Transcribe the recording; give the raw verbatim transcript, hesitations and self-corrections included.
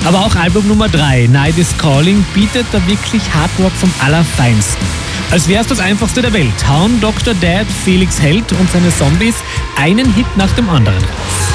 Aber auch Album Nummer drei, Night is Calling, bietet da wirklich Hardrock vom Allerfeinsten. Als wär's das Einfachste der Welt, hauen Doktor Dad, Felix Held und seine Zombies einen Hit nach dem anderen raus.